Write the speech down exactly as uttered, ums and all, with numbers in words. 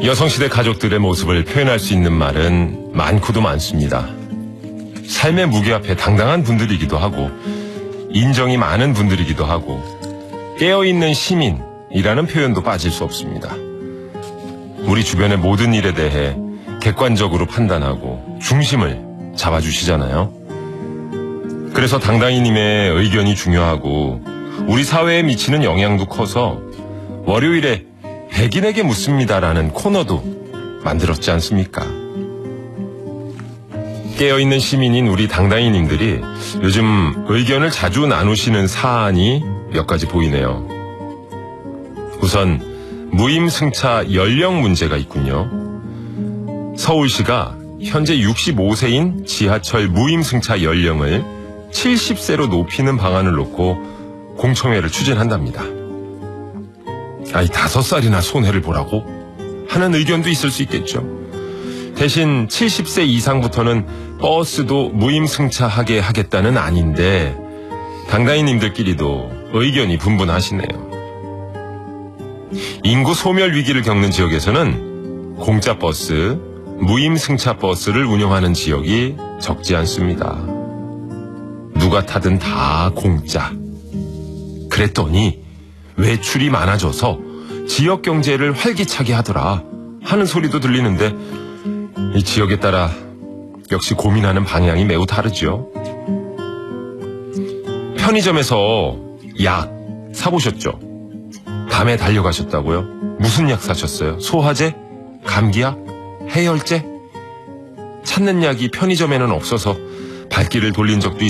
여성시대 가족들의 모습을 표현할 수 있는 말은 많고도 많습니다. 삶의 무게 앞에 당당한 분들이기도 하고 인정이 많은 분들이기도 하고 깨어있는 시민이라는 표현도 빠질 수 없습니다. 우리 주변의 모든 일에 대해 객관적으로 판단하고 중심을 잡아주시잖아요. 그래서 당당히님의 의견이 중요하고 우리 사회에 미치는 영향도 커서 월요일에 백인에게 묻습니다라는 코너도 만들었지 않습니까? 깨어있는 시민인 우리 당당히님들이 요즘 의견을 자주 나누시는 사안이 몇 가지 보이네요. 우선 무임승차 연령 문제가 있군요. 서울시가 현재 육십오 세인 지하철 무임승차 연령을 칠십 세로 높이는 방안을 놓고 공청회를 추진한답니다. 아이, 다섯 살이나 손해를 보라고? 하는 의견도 있을 수 있겠죠. 대신 칠십 세 이상부터는 버스도 무임승차하게 하겠다는 아닌데 당당히님들끼리도 의견이 분분하시네요. 인구 소멸 위기를 겪는 지역에서는 공짜 버스, 무임승차 버스를 운영하는 지역이 적지 않습니다. 누가 타든 다 공짜. 그랬더니 외출이 많아져서 지역 경제를 활기차게 하더라 하는 소리도 들리는데 이 지역에 따라 역시 고민하는 방향이 매우 다르죠. 편의점에서 약 사보셨죠? 밤에 달려가셨다고요? 무슨 약 사셨어요? 소화제? 감기약? 해열제? 찾는 약이 편의점에는 없어서 발길을 돌린 적도